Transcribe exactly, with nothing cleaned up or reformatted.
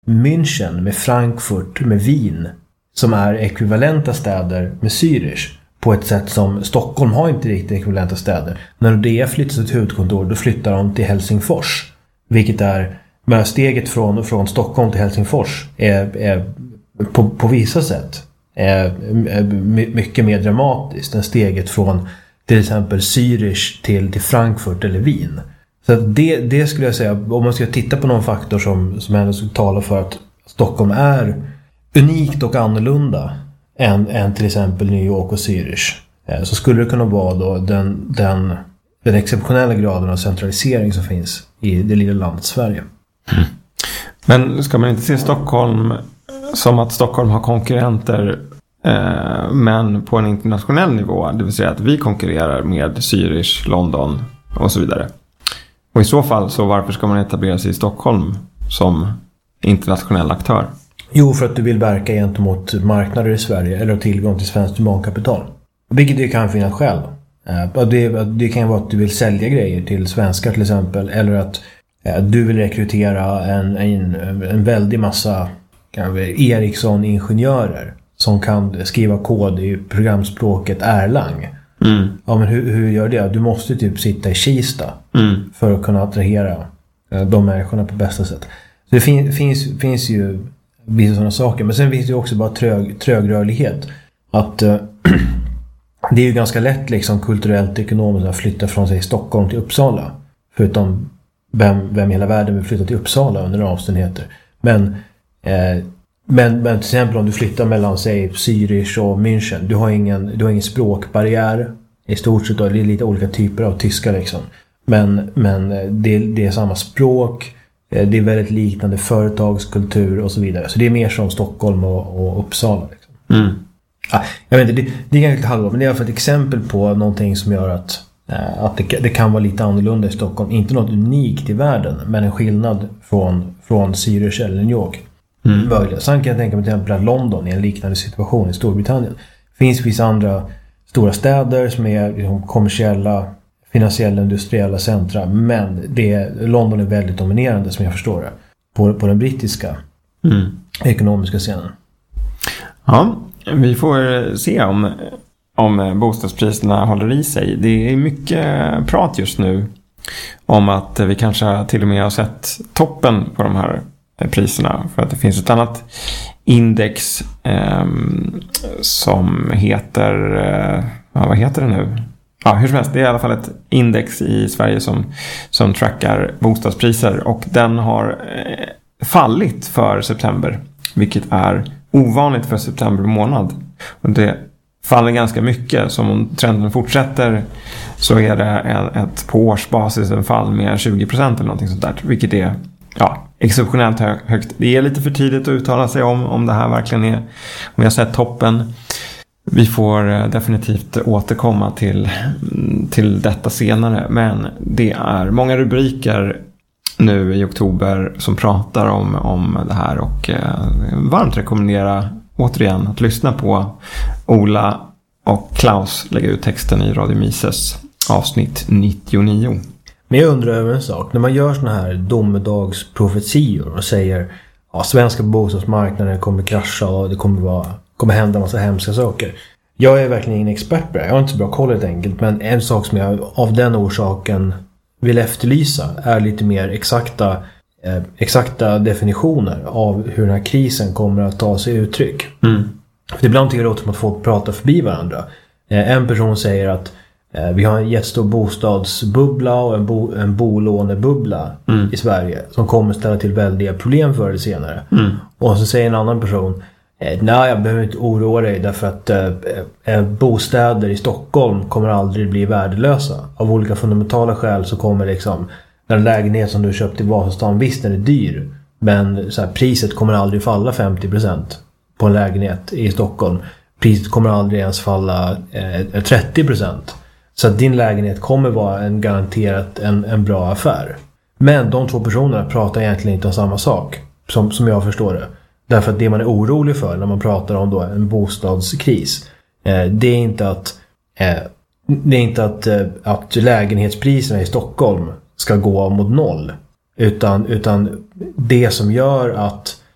München, med Frankfurt, med Wien, som är ekvivalenta städer med Zürich, på ett sätt som Stockholm har inte riktigt ekvivalenta städer. När det flyttar sitt huvudkontor, då flyttar de till Helsingfors, vilket är, med steget från, från Stockholm till Helsingfors är, är på, på vissa sätt är, är mycket mer dramatiskt än steget från till exempel Zürich till, till Frankfurt eller Wien. Så det, det skulle jag säga, om man ska titta på någon faktor som, som ändå skulle tala för att Stockholm är unikt och annorlunda än, än till exempel New York och Zürich, så skulle det kunna vara då den, den, den exceptionella graden av centralisering som finns i det lilla landet Sverige. Mm. Men ska man inte se Stockholm som att Stockholm har konkurrenter, eh, men på en internationell nivå, det vill säga att vi konkurrerar med Zürich, London och så vidare? Och i så fall, så varför ska man etablera sig i Stockholm som internationell aktör? Jo, för att du vill verka gentemot marknader i Sverige eller ha tillgång till svenskt humankapital. Vilket det kan finnas själv. Det, det kan vara att du vill sälja grejer till svenskar till exempel, eller att du vill rekrytera en, en, en väldig massa Ericsson-ingenjörer som kan skriva kod i programspråket Erlang. Mm. Ja, men hur, hur gör det? Du måste typ sitta i Kista mm. för att kunna attrahera de människorna på bästa sätt. Så det fin, finns, finns ju vissa sådana saker. Men sen finns det ju också bara trög, trögrörlighet. Att uh, det är ju ganska lätt liksom kulturellt och ekonomiskt att flytta från sig Stockholm till Uppsala. Förutom vem, vem i hela världen vill flytta till Uppsala under omständigheter. Men, eh, men, men till exempel om du flyttar mellan sig Zürich och München. Du har ingen, du har ingen språkbarriär. I stort sett då, det är lite olika typer av tyska liksom. Men, men det, det är samma språk. Det är väldigt liknande företagskultur och så vidare. Så det är mer som Stockholm och, och Uppsala. Liksom. Mm. Ah, jag vet inte, det, det är kanske inte halvår, men det är i alla fall ett exempel på någonting som gör att, eh, att det, det kan vara lite annorlunda i Stockholm. Inte något unikt i världen, men en skillnad från, från Zürich eller New York. Mm. Möjligt. Sen kan jag tänka mig till exempel att London är en liknande situation i Storbritannien. Det finns vissa andra stora städer som är liksom, kommersiella, finansiella, industriella centra, men det, London är väldigt dominerande som jag förstår det på, på den brittiska mm. ekonomiska scenen. Ja, vi får se om, om bostadspriserna håller i sig. Det är mycket prat just nu om att vi kanske till och med har sett toppen på de här priserna, för att det finns ett annat index eh, som heter eh, vad heter det nu? Ja, hur som helst, det är i alla fall ett index i Sverige som, som trackar bostadspriser, och den har eh, fallit för september, vilket är ovanligt för september månad. Och det faller ganska mycket, som om trenden fortsätter så är det ett på årsbasis en fall med tjugo procent eller någonting sånt där, vilket är ja, exceptionellt högt. Det är lite för tidigt att uttala sig om om det här verkligen är, om vi har sett toppen. Vi får definitivt återkomma till, till detta senare, men det är många rubriker nu i oktober som pratar om, om det här, och eh, varmt rekommendera återigen att lyssna på Ola och Klaus lägga ut texten i Radio Mises avsnitt nittionio. Men jag undrar över en sak. När man gör såna här domedagsprofetior och säger ja, svenska bostadsmarknaden kommer krascha och det kommer, vara, kommer hända en massa hemska saker. Jag är verkligen ingen expert på det. Jag har inte så bra koll helt enkelt. Men en sak som jag av den orsaken vill efterlysa är lite mer exakta, eh, exakta definitioner av hur den här krisen kommer att ta sig uttryck. Mm. För ibland tycker det låter som att folk pratar förbi varandra. Eh, en person säger att eh, vi har en jättestor bostadsbubbla och en, bo, en bolånebubbla mm. i Sverige som kommer ställa till väldiga problem förr eller senare. Mm. Och så säger en annan person eh, nej, jag behöver inte oroa dig därför att eh, eh, bostäder i Stockholm kommer aldrig bli värdelösa. Av olika fundamentala skäl så kommer liksom den lägenhet som du köpt i Vasastan, visst den är dyr, men så här, priset kommer aldrig falla femtio procent på en lägenhet i Stockholm. Priset kommer aldrig ens falla eh, trettio procent. Så att din lägenhet kommer vara en garanterat en, en bra affär. Men de två personerna pratar egentligen inte om samma sak, som, som jag förstår det. Därför att det man är orolig för när man pratar om då en bostadskris, eh, det är inte att eh, det är inte att, eh, att lägenhetspriserna i Stockholm ska gå mot noll, utan, utan det som gör att